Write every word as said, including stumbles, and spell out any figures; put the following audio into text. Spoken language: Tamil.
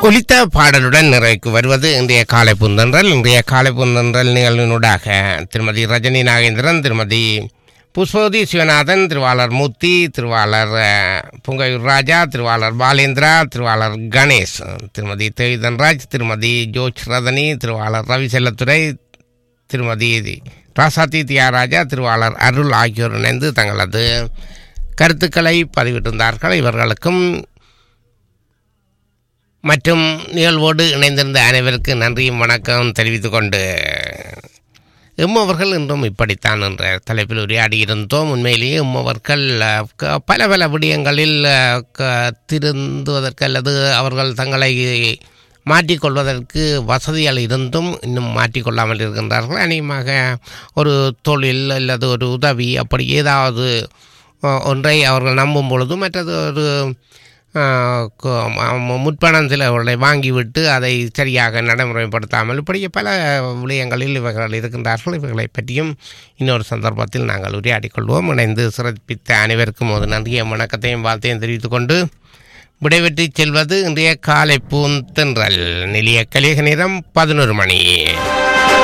ஒலித்த பாடலுடன் நிறைவுக்கு வருவது இன்றைய காலை புந்தன்றல். இன்றைய காலை புந்தன்றல் நிகழ்வினூடாக திருமதி ரஜினி நாகேந்திரன், திருமதி புஷ்பவதி சிவநாதன், திருவாளர் மூர்த்தி, திருவாளர் புங்கையூர் ராஜா, திருவாளர் பாலேந்திரா, திருவாளர் கணேஷ், திருமதி தேவிதன்ராஜ், திருமதி ஜோஜ் ரதனி, திருவாளர் ரவி செல்லத்துறை, திருமதி ராசாத்தி தியாகராஜா, திருவாளர் அருள் ஆகியோர் இணைந்து தங்களது கருத்துக்களை பதிவிட்டிருந்தார்கள். இவர்களுக்கும் மற்றும் நிகழ்வோடு இணைந்திருந்த அனைவருக்கு நன்றியும் வணக்கம் தெரிவித்து கொண்டு எம்மவர்கள் இன்றும் இப்படித்தான் என்ற தலைப்பில் உரையாடியிருந்தோம். உண்மையிலேயே எம்மவர்கள் பல பல விடயங்களில் திருந்துவதற்கு அல்லது அவர்கள் தங்களை மாற்றிக்கொள்வதற்கு வசதிகள் இருந்தும் இன்னும் மாற்றிக்கொள்ளாமல் இருக்கின்றார்கள். அநேகமாக ஒரு தொழில் அல்லது ஒரு உதவி அப்படி ஏதாவது ஒன்றை அவர்கள் நம்பும் பொழுது மற்றது ஒரு முற்பணம் சிலவர்களை வாங்கிவிட்டு அதை சரியாக நடைமுறைப்படுத்தாமல் இப்படி பல விடயங்களில் இவர்கள் இருக்கின்றார்கள். இவர்களை பற்றியும் இன்னொரு சந்தர்ப்பத்தில் நாங்கள் உரையாடிக்கொள்வோம். இணைந்து சிறப்பித்த அனைவருக்கும் ஒரு நன்றிய வணக்கத்தையும் வாழ்த்தையும் தெரிவித்துக் கொண்டு விடைபெற்று செல்வது இன்றைய காலை பூந்தென்றல். நிலைய கலிக நேரம் பதினொரு மணி.